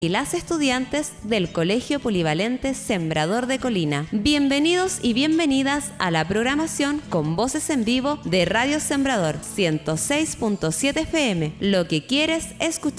y las estudiantes del Colegio Polivalente Sembrador de Colina. Bienvenidos y bienvenidas a la programación con voces en vivo de Radio Sembrador 106.7 FM. Lo que quieres escuchar.